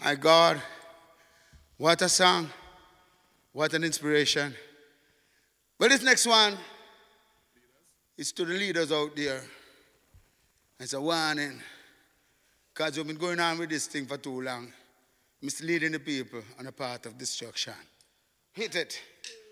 My God, what a song. What an inspiration. But this next one is to the leaders out there. It's a warning. Because we've been going on with this thing for too long. Misleading the people on a path of destruction. Hit it.